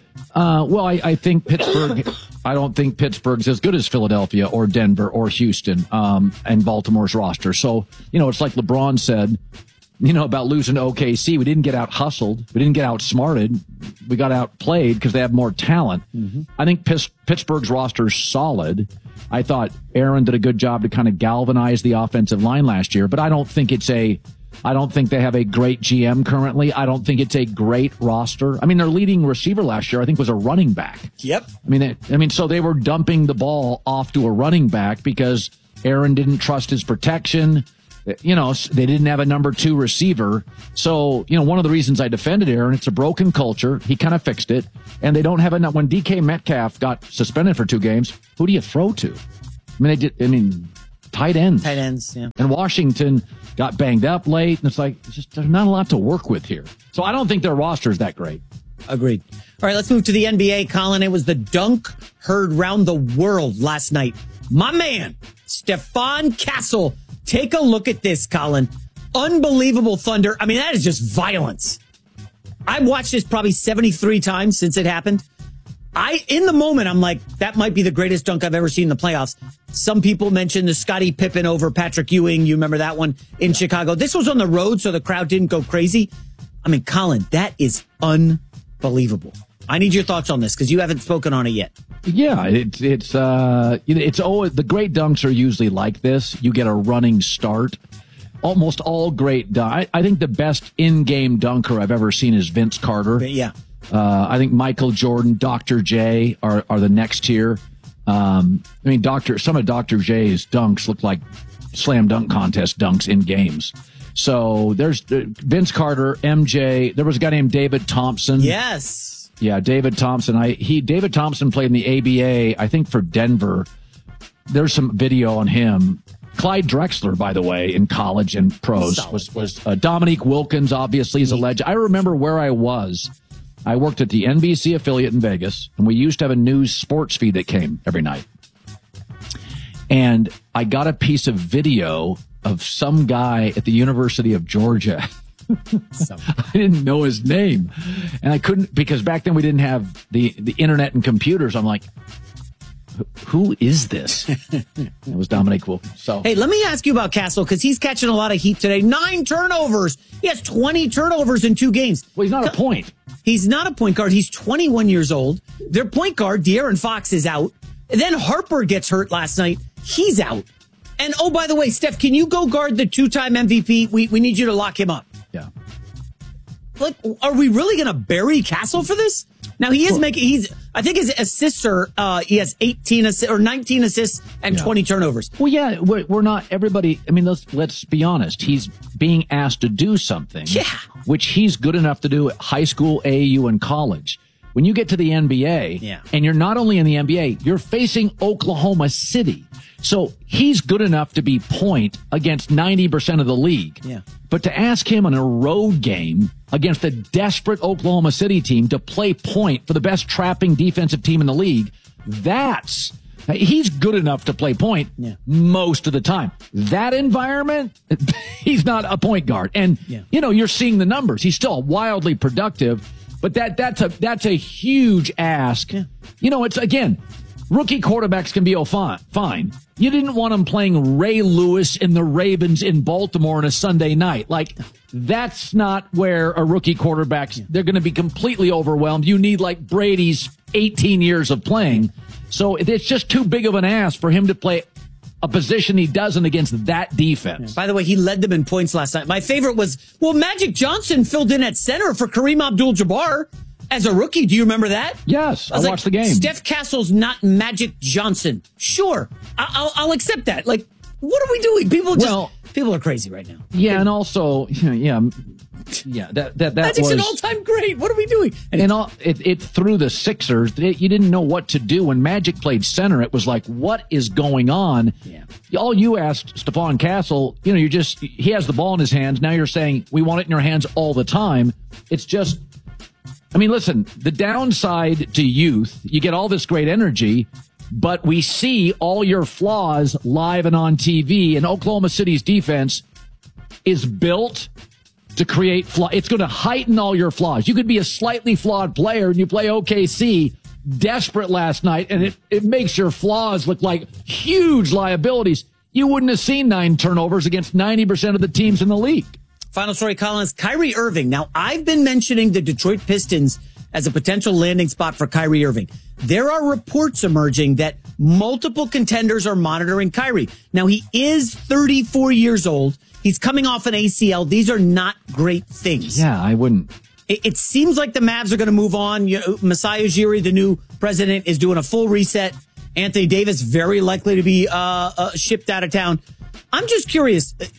Uh, well, I, I think Pittsburgh, I don't think Pittsburgh's as good as Philadelphia or Denver or Houston um, and Baltimore's roster. So, you know, it's like LeBron said, you know, about losing to O K C. We didn't get out hustled. We didn't get outsmarted. We got outplayed because they have more talent. Mm-hmm. I think P- Pittsburgh's roster is solid. I thought Aaron did a good job to kind of galvanize the offensive line last year, but I don't think it's a I don't think they have a great G M currently. I don't think it's a great roster. I mean, their leading receiver last year, I think, was a running back. Yep. I mean, it, I mean, so they were dumping the ball off to a running back because Aaron didn't trust his protection. You know, they didn't have a number two receiver. So, you know, one of the reasons I defended Aaron, it's a broken culture. He kind of fixed it. And they don't have enough. When D K Metcalf got suspended for two games, who do you throw to? I mean, they did, I mean, tight ends. Tight ends, yeah. And Washington got banged up late. And it's like, it's just, there's not a lot to work with here. So I don't think their roster is that great. Agreed. All right, let's move to the N B A, Colin. It was the dunk heard round the world last night. My man, Stephon Castle. Take a look at this, Colin. Unbelievable thunder. I mean, that is just violence. I've watched this probably seventy-three times since it happened. I, in the moment, I'm like, that might be the greatest dunk I've ever seen in the playoffs. Some people mentioned the Scottie Pippen over Patrick Ewing. You remember that one in Chicago? This was on the road, so the crowd didn't go crazy. I mean, Colin, that is unbelievable. I need your thoughts on this because you haven't spoken on it yet. Yeah, it's it's uh it's always the great dunks are usually like this. You get a running start. Almost all great dunk. I, I think the best in-game dunker I've ever seen is Vince Carter. But yeah, uh, I think Michael Jordan, Doctor J are are the next tier. Um, I mean, Doctor some of Doctor J's dunks look like slam dunk contest dunks in games. So there's uh, Vince Carter, M J. There was a guy named David Thompson. Yes. Yeah, David Thompson. I he David Thompson played in the A B A, I think, for Denver. There's some video on him. Clyde Drexler, by the way, in college and pros, Solid. was was uh, Dominique Wilkins. Obviously, is a legend. I remember where I was. I worked at the N B C affiliate in Vegas, and we used to have a news sports feed that came every night. And I got a piece of video of some guy at the University of Georgia. I didn't know his name, and I couldn't because back then we didn't have the the internet and computers. I'm like, who is this? It was Dominique Wilkins. So hey, let me ask you about Castle because he's catching a lot of heat today. Nine turnovers. He has twenty turnovers in two games. Well, he's not a point. He's not a point guard. He's twenty-one years old. Their point guard, De'Aaron Fox, is out. And then Harper gets hurt last night. He's out. And oh, by the way, Steph, can you go guard the two-time M V P? We we need you to lock him up. Yeah. Like, are we really going to bury Castle for this? Now he is well, making. He's. I think his assists are. Uh, he has eighteen assists or nineteen assists and yeah. twenty turnovers. Well, yeah, we're, we're not everybody. I mean, let's let's be honest. He's being asked to do something. Yeah. Which he's good enough to do at high school, A A U, and college. When you get to the N B A, yeah. and you're not only in the N B A, you're facing Oklahoma City. So he's good enough to be point against ninety percent of the league. Yeah. But to ask him on a road game against a desperate Oklahoma City team to play point for the best trapping defensive team in the league, that's, he's good enough to play point yeah. most of the time. That environment, he's not a point guard. And, yeah. you know, you're seeing the numbers. He's still wildly productive, but that that's a, that's a huge ask. Yeah. You know, it's, again, rookie quarterbacks can be oh, fine. fine. You didn't want him playing Ray Lewis in the Ravens in Baltimore on a Sunday night. Like, that's not where a rookie quarterback, they're going to be completely overwhelmed. You need, like, Brady's eighteen years of playing. So it's just too big of an ask for him to play a position he doesn't against that defense. By the way, he led them in points last night. My favorite was, well, Magic Johnson filled in at center for Kareem Abdul-Jabbar. As a rookie, do you remember that? Yes, I, I watched like, the game. Steph Castle's not Magic Johnson. Sure, I'll, I'll accept that. Like, what are we doing? People just well, people are crazy right now. Yeah, and also, yeah, yeah, that that that Magic's was an all-time great. What are we doing? And, and all, it it threw the Sixers. It, you didn't know what to do when Magic played center. It was like, what is going on? Yeah. All you asked Stephon Castle, you know, you just he has the ball in his hands. Now you're saying we want it in your hands all the time. It's just. I mean, listen, the downside to youth, you get all this great energy, but we see all your flaws live and on T V, and Oklahoma City's defense is built to create flaw. It's going to heighten all your flaws. You could be a slightly flawed player and you play O K C desperate last night, and it, it makes your flaws look like huge liabilities. You wouldn't have seen nine turnovers against ninety percent of the teams in the league. Final story, Collins. Kyrie Irving. Now, I've been mentioning the Detroit Pistons as a potential landing spot for Kyrie Irving. There are reports emerging that multiple contenders are monitoring Kyrie. Now, he is thirty-four years old. He's coming off an A C L. These are not great things. Yeah, I wouldn't. It, it seems like the Mavs are going to move on. You know, Masai Ujiri, the new president, is doing a full reset. Anthony Davis, very likely to be uh, uh, shipped out of town. I'm just curious.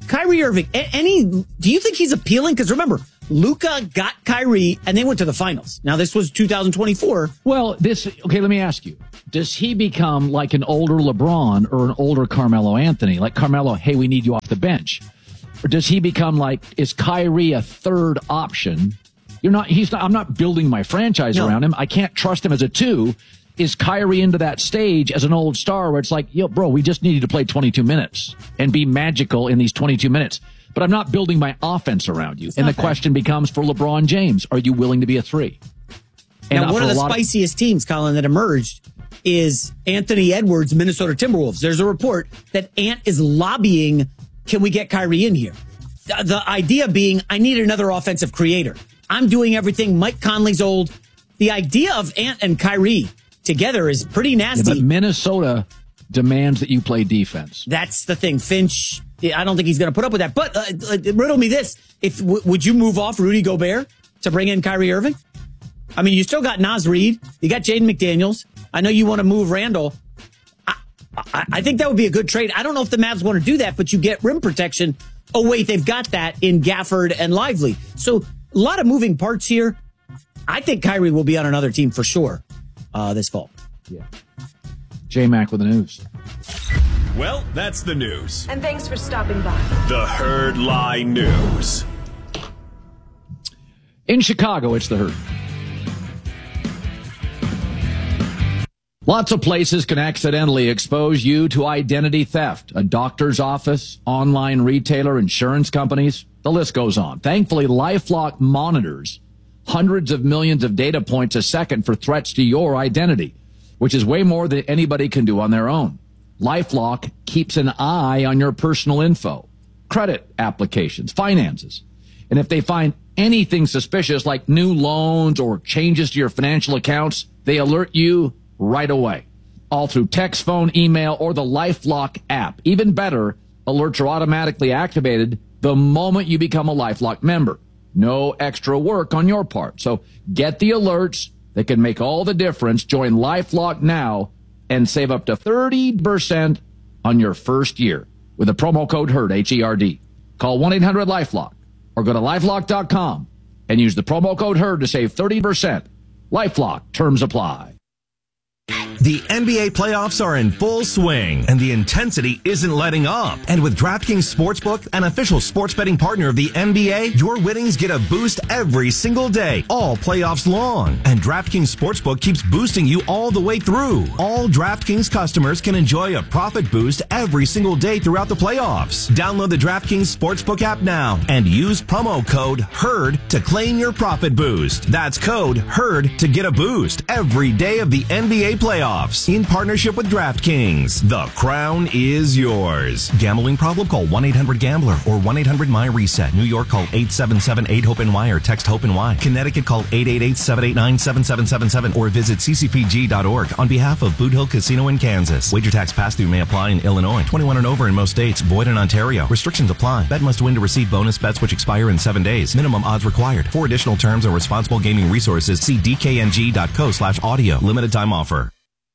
Kyrie Irving, a- any, do you think he's appealing? Because remember, Luka got Kyrie and they went to the finals. Now, this was two thousand twenty-four. Well, this, okay, let me ask you. Does he become like an older LeBron or an older Carmelo Anthony? Like Carmelo, hey, we need you off the bench. Or does he become like, is Kyrie a third option? You're not, he's not, I'm not building my franchise No. around him. I can't trust him as a two. Is Kyrie into that stage as an old star where it's like, yo, bro, we just need you to play twenty-two minutes and be magical in these twenty-two minutes. But I'm not building my offense around you. It's and the not that. question becomes for LeBron James, are you willing to be a three? And Now, one for of a the lot spiciest teams, Colin, that emerged is Anthony Edwards, Minnesota Timberwolves. There's a report that Ant is lobbying, can we get Kyrie in here? The, the idea being, I need another offensive creator. I'm doing everything. Mike Conley's old. The idea of Ant and Kyrie together is pretty nasty. Yeah, but Minnesota demands that you play defense. That's the thing. Finch, I don't think he's going to put up with that. But uh, uh, riddle me this. If w- Would you move off Rudy Gobert to bring in Kyrie Irving? I mean, you still got Naz Reid. You got Jaden McDaniels. I know you want to move Randall. I, I, I think that would be a good trade. I don't know if the Mavs want to do that, but you get rim protection. Oh, wait, they've got that in Gafford and Lively. So a lot of moving parts here. I think Kyrie will be on another team for sure uh, this fall. Yeah. J-Mac with the news. Well, that's the news. And thanks for stopping by. The Herd Lie News. In Chicago, it's the Herd. Lots of places can accidentally expose you to identity theft. A doctor's office, online retailer, insurance companies, the list goes on. Thankfully, LifeLock monitors hundreds of millions of data points a second for threats to your identity, which is way more than anybody can do on their own. LifeLock keeps an eye on your personal info, credit applications, finances. And if they find anything suspicious like new loans or changes to your financial accounts, they alert you right away. All through text, phone, email, or the LifeLock app. Even better, alerts are automatically activated the moment you become a LifeLock member. No extra work on your part. So get the alerts that can make all the difference. Join LifeLock now and save up to thirty percent on your first year with the promo code HERD, H E R D. Call one eight hundred LifeLock or go to lifelock dot com and use the promo code HERD to save thirty percent. LifeLock, terms apply. The N B A playoffs are in full swing, and the intensity isn't letting up. And with DraftKings Sportsbook, an official sports betting partner of the N B A, your winnings get a boost every single day, all playoffs long. And DraftKings Sportsbook keeps boosting you all the way through. All DraftKings customers can enjoy a profit boost every single day throughout the playoffs. Download the DraftKings Sportsbook app now and use promo code HERD to claim your profit boost. That's code HERD to get a boost every day of the N B A playoffs in partnership with DraftKings. The crown is yours. Gambling problem? Call one eight hundred gambler or one eight hundred M Y reset. New York, call eight seven seven eight hope N Y or text HOPE-NY. Connecticut, call eight eight eight seven eight nine seven seven seven seven or visit c c p g dot org on behalf of Boot Hill Casino in Kansas. Wager tax pass-through may apply in Illinois. twenty-one and over in most states. Void in Ontario. Restrictions apply. Bet must win to receive bonus bets which expire in seven days. Minimum odds required. For additional terms and responsible gaming resources, see d k n g dot co slash audio. Limited time offer.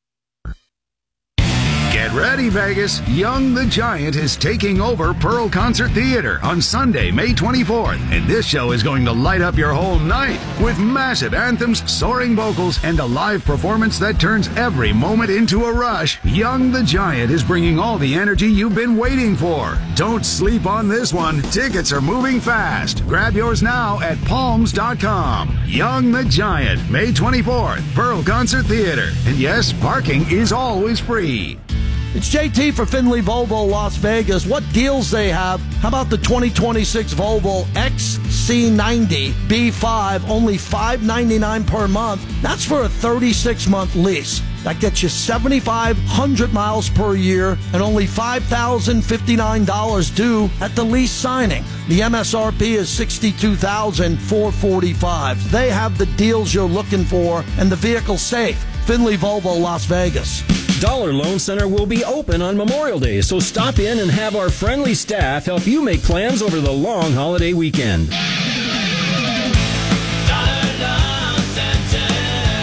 Get ready, Vegas. Young the Giant is taking over Pearl Concert Theater on Sunday, May twenty-fourth. And this show is going to light up your whole night with massive anthems, soaring vocals, and a live performance that turns every moment into a rush. Young the Giant is bringing all the energy you've been waiting for. Don't sleep on this one. Tickets are moving fast. Grab yours now at palms dot com. Young the Giant, May twenty-fourth, Pearl Concert Theater. And yes, parking is always free. It's J T for Finley Volvo Las Vegas. What deals they have? How about the twenty twenty-six Volvo X C ninety B five, only five ninety-nine per month. That's for a thirty-six month lease. That gets you seventy-five hundred miles per year and only five thousand fifty-nine dollars due at the lease signing. The M S R P is sixty-two thousand four hundred forty-five dollars. They have the deals you're looking for and the vehicle safe. Finley Volvo Las Vegas. Dollar Loan Center will be open on Memorial Day, so stop in and have our friendly staff help you make plans over the long holiday weekend.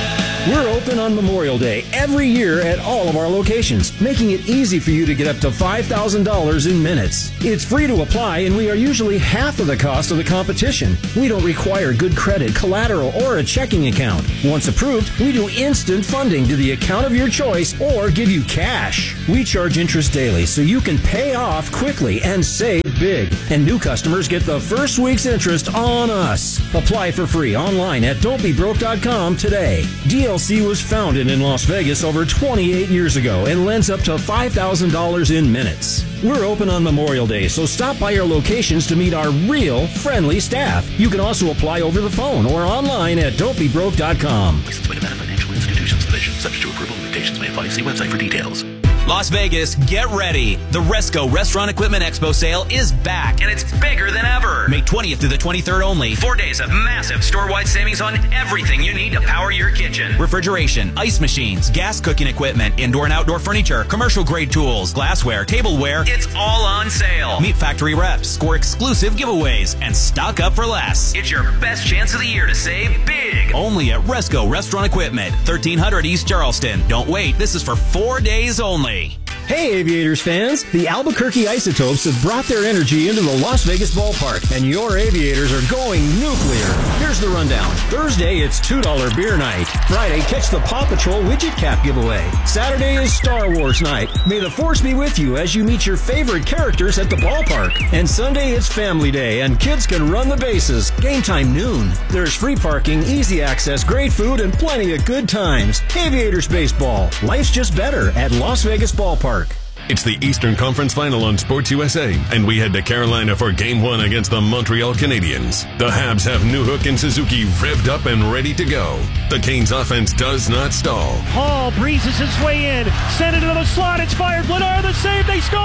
We're open on Memorial Day every year at all of our locations, making it easy for you to get up to five thousand dollars in minutes. It's free to apply, and we are usually half of the cost of the competition. We don't require good credit, collateral, or a checking account. Once approved, we do instant funding to the account of your choice or give you cash. We charge interest daily so you can pay off quickly and save big. And new customers get the first week's interest on us. Apply for free online at don't be broke dot com today. D L C was founded in Las Vegas over twenty-eight years ago and lends up to five thousand dollars in minutes. We're open on Memorial Day, so stop by our locations to meet our real, friendly staff. You can also apply over the phone or online at don't be broke dot com. Licensed by Nevada Financial Institutions Division. Subject to approval. Limitations may apply. See website for details. Las Vegas, get ready. The Resco Restaurant Equipment Expo sale is back, and it's bigger than ever. May twentieth through the twenty-third only. Four days of massive store-wide savings on everything you need to power your kitchen. Refrigeration, ice machines, gas cooking equipment, indoor and outdoor furniture, commercial-grade tools, glassware, tableware. It's all on sale. Meet factory reps, score exclusive giveaways, and stock up for less. It's your best chance of the year to save big. Only at Resco Restaurant Equipment, thirteen hundred East Charleston. Don't wait. This is for four days only. Hey Aviators fans, the Albuquerque Isotopes have brought their energy into the Las Vegas ballpark, and your Aviators are going nuclear. Here's the rundown. Thursday, it's two dollar beer night. Friday, catch the Paw Patrol widget cap giveaway. Saturday is Star Wars night. May the Force be with you as you meet your favorite characters at the ballpark. And Sunday, it's Family Day, and kids can run the bases. Game time noon. There's free parking, easy access, great food, and plenty of good times. Aviators baseball. Life's just better at Las Vegas Ballpark. It's the Eastern Conference Final on Sports U S A, and we head to Carolina for Game one against the Montreal Canadiens. The Habs have Newhook and Suzuki revved up and ready to go. The Canes offense does not stall. Hall breezes his way in, sent it into the slot, it's fired, Blenard, the save, they score!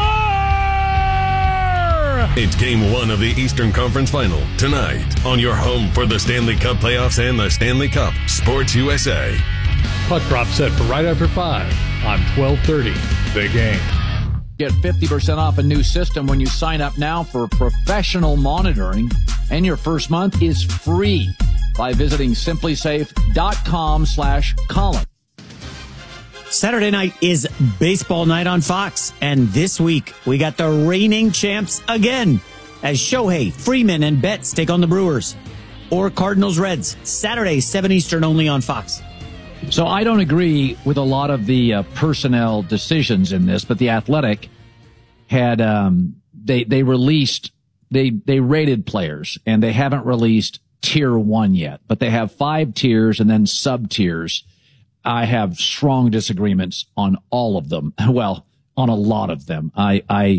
It's Game one of the Eastern Conference Final, tonight, on your home for the Stanley Cup playoffs and the Stanley Cup, Sports U S A. Puck drop set for right after five on twelve thirty, The Game. Get fifty percent off a new system when you sign up now for professional monitoring, and your first month is free by visiting simplysafe.com slash Colin. Saturday night is baseball night on Fox, and this week we got the reigning champs again as Shohei, Freeman, and Betts take on the Brewers. Or Cardinals Reds, Saturday, seven Eastern only on Fox. So I don't agree with a lot of the uh, personnel decisions in this, but the Athletic had um, they they released they they rated players, and they haven't released tier one yet, but they have five tiers and then sub tiers. I have strong disagreements on all of them. Well, on a lot of them. I I,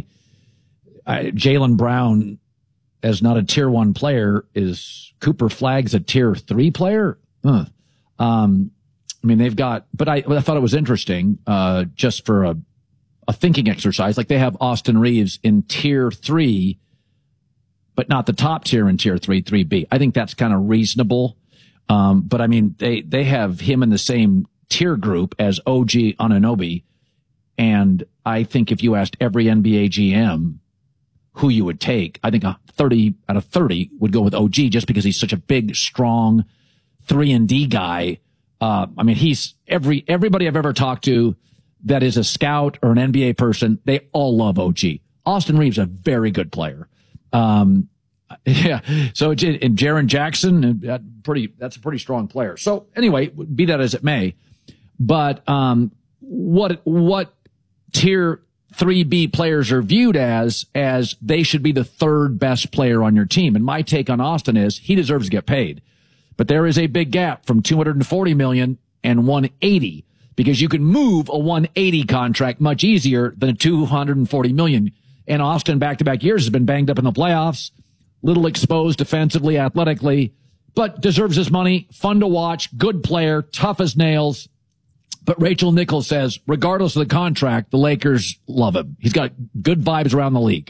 I Jaylen Brown, as not a tier one player, is Cooper Flagg's a tier three player. Huh. Um. I mean, they've got, but I, I thought it was interesting, uh, just for a, a thinking exercise. Like they have Austin Reeves in tier three, but not the top tier in tier three, three B. I think that's kind of reasonable. Um, but I mean, they, they have him in the same tier group as O G Anunoby. And I think if you asked every N B A G M who you would take, I think a thirty out of thirty would go with O G just because he's such a big, strong three and D guy. Uh, I mean, he's every, everybody I've ever talked to that is a scout or an N B A person, they all love O G. Austin Reeves, a very good player. Um, yeah. So, and Jaren Jackson, that pretty, that's a pretty strong player. So anyway, be that as it may, but, um, what, what tier three B players are viewed as, as they should be the third best player on your team. And my take on Austin is he deserves to get paid. But there is a big gap from two hundred forty million dollars and one eighty, because you can move a one eighty contract much easier than a two hundred forty million dollars. And Austin back-to-back years has been banged up in the playoffs, little exposed defensively, athletically, but deserves his money, fun to watch, good player, tough as nails. But Rachel Nichols says, regardless of the contract, the Lakers love him. He's got good vibes around the league.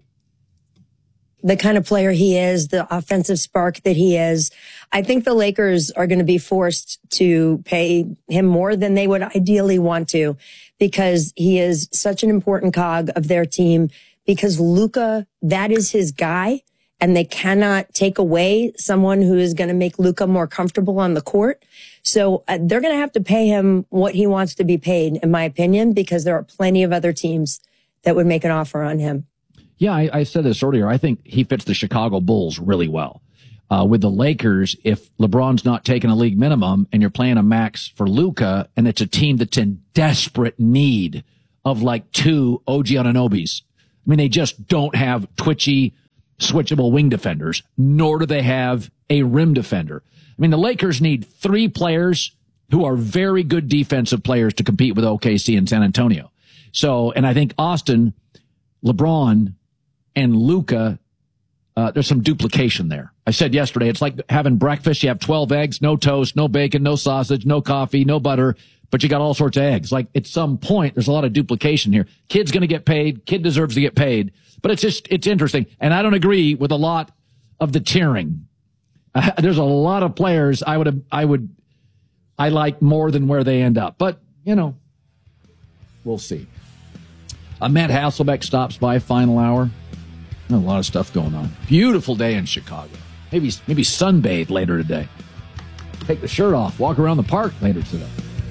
The kind of player he is, the offensive spark that he is. I think the Lakers are going to be forced to pay him more than they would ideally want to, because he is such an important cog of their team, because Luka, that is his guy, and they cannot take away someone who is going to make Luka more comfortable on the court. So uh, they're going to have to pay him what he wants to be paid, in my opinion, because there are plenty of other teams that would make an offer on him. Yeah, I, I said this earlier. I think he fits the Chicago Bulls really well. Uh, with the Lakers, if LeBron's not taking a league minimum and you're playing a max for Luka, and it's a team that's in desperate need of like two O G Anunobis. I mean, they just don't have twitchy, switchable wing defenders, nor do they have a rim defender. I mean, the Lakers need three players who are very good defensive players to compete with O K C and San Antonio. So, and I think Austin, LeBron, and Luka, uh, there's some duplication there. I said yesterday, it's like having breakfast. You have twelve eggs, no toast, no bacon, no sausage, no coffee, no butter, but you got all sorts of eggs. Like at some point, there's a lot of duplication here. Kid's going to get paid. Kid deserves to get paid. But it's just, it's interesting. And I don't agree with a lot of the tiering. Uh, there's a lot of players I would, I would, I like more than where they end up. But, you know, we'll see. Uh, Matt Hasselbeck stops by final hour. A lot of stuff going on. Beautiful day in Chicago. Maybe maybe sunbathe later today. Take the shirt off. Walk around the park later today.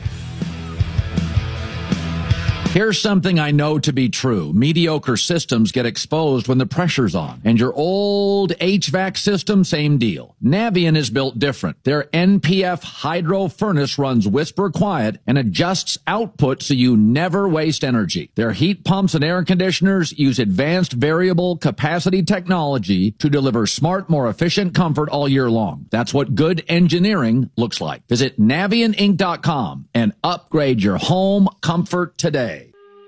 Here's something I know to be true. Mediocre systems get exposed when the pressure's on. And your old H V A C system, same deal. Navien is built different. Their N P F hydro furnace runs whisper quiet and adjusts output so you never waste energy. Their heat pumps and air conditioners use advanced variable capacity technology to deliver smart, more efficient comfort all year long. That's what good engineering looks like. Visit Navien Inc dot com and upgrade your home comfort today.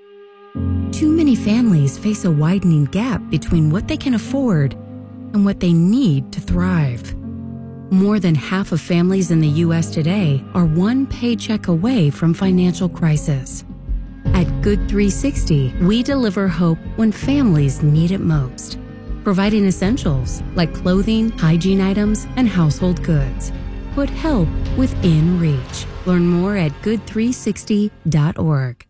Too many families face a widening gap between what they can afford and what they need to thrive. More than half of families in the U S today are one paycheck away from financial crisis. At Good three sixty, we deliver hope when families need it most, providing essentials like clothing, hygiene items, and household goods. Put help within reach. Learn more at good three sixty dot org.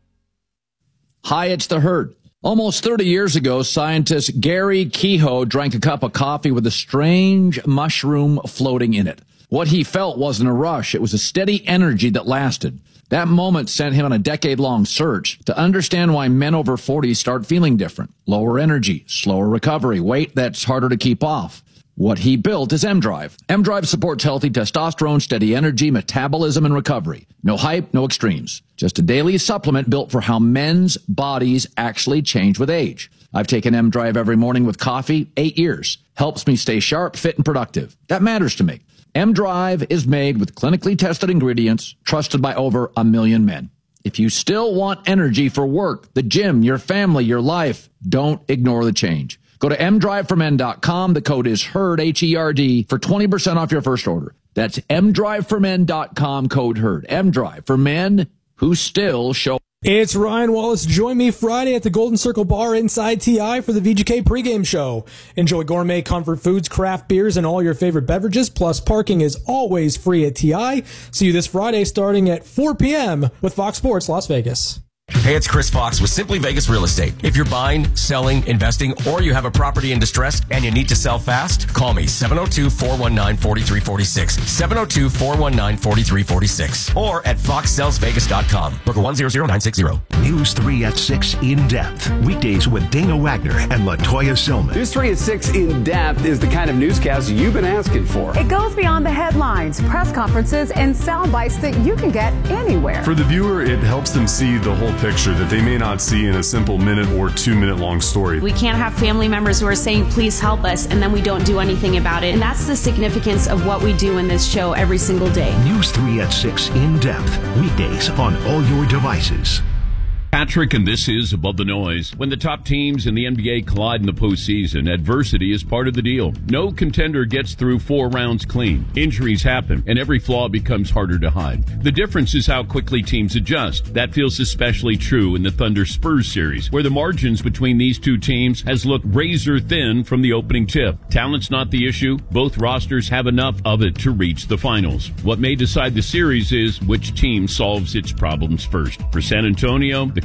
Hi, it's the Herd. Almost thirty years ago, scientist Gary Kehoe drank a cup of coffee with a strange mushroom floating in it. What he felt wasn't a rush. It was a steady energy that lasted. That moment sent him on a decade-long search to understand why men over forty start feeling different. Lower energy, slower recovery, weight that's harder to keep off. What he built is M-Drive. M-Drive supports healthy testosterone, steady energy, metabolism, and recovery. No hype, no extremes. Just a daily supplement built for how men's bodies actually change with age. I've taken M-Drive every morning with coffee, eight years. Helps me stay sharp, fit, and productive. That matters to me. M-Drive is made with clinically tested ingredients, trusted by over a million men. If you still want energy for work, the gym, your family, your life, don't ignore the change. Go to m drive for men dot com. The code is HERD, H E R D, for twenty percent off your first order. That's m drive for men dot com, code HERD. M-Drive for men who still show. It's Ryan Wallace. Join me Friday at the Golden Circle Bar inside T I for the V G K pregame show. Enjoy gourmet comfort foods, craft beers, and all your favorite beverages. Plus, parking is always free at T I. See you this Friday starting at four p.m. with Fox Sports Las Vegas. Hey, it's Chris Fox with Simply Vegas Real Estate. If you're buying, selling, investing, or you have a property in distress and you need to sell fast, call me seven oh two, four one nine, four three four six, seven oh two, four one nine, four three four six, or at fox sells vegas dot com. Booker one zero zero nine six zero. News three at six In Depth. Weekdays with Dana Wagner and LaToya Silman. News three at six In Depth is the kind of newscast you've been asking for. It goes beyond the headlines, press conferences, and sound bites that you can get anywhere. For the viewer, it helps them see the whole picture that they may not see in a simple minute or two minute long story. We can't have family members who are saying, please help us, and then we don't do anything about it. And that's the significance of what we do in this show every single day. News three at six In Depth. Weekdays on all your devices. Patrick, and this is Above the Noise. When the top teams in the N B A collide in the postseason, adversity is part of the deal. No contender gets through four rounds clean. Injuries happen, and every flaw becomes harder to hide. The difference is how quickly teams adjust. That feels especially true in the Thunder-Spurs series, where the margins between these two teams has looked razor thin from the opening tip. Talent's not the issue. Both rosters have enough of it to reach the finals. What may decide the series is which team solves its problems first. For San Antonio, the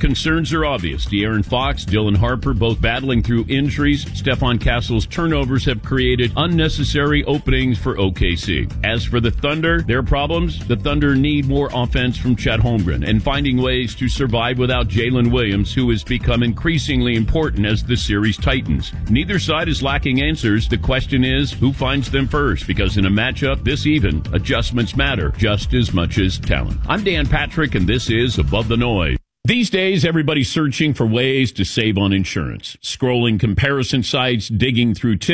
Concerns are obvious. De'Aaron Fox, Dylan Harper, both battling through injuries. Stephon Castle's turnovers have created unnecessary openings for O K C. As for the Thunder, their problems, the Thunder need more offense from Chet Holmgren and finding ways to survive without Jalen Williams, who has become increasingly important as the series tightens. Neither side is lacking answers. The question is, who finds them first? Because in a matchup this even, adjustments matter just as much as talent. I'm Dan Patrick, and this is Above the Noise. These days, everybody's searching for ways to save on insurance. Scrolling comparison sites, digging through tips.